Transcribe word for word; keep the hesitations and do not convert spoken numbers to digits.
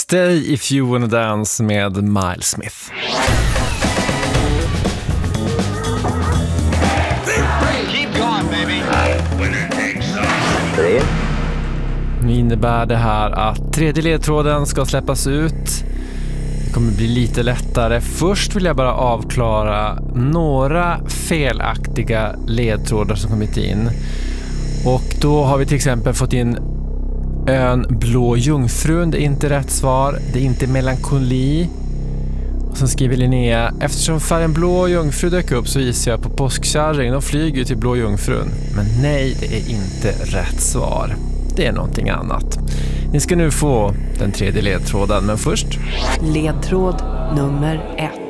Stay If You Wanna Dance med Miles Smith. Keep going, baby. Nu innebär det här att tredje ledtråden ska släppas ut. Det kommer bli lite lättare. Först vill jag bara avklara några felaktiga ledtrådar som kommit in. Och då har vi till exempel fått in ön Blå Jungfrun. Det är inte rätt svar. Det är inte melankoli. Och sen skriver Linnea: eftersom färgen Blå Jungfru dök upp så gissar jag på påskkärring. De flyger till Blå Jungfrun. Men nej, det är inte rätt svar. Det är någonting annat. Ni ska nu få den tredje ledtråden, men först ledtråd nummer ett.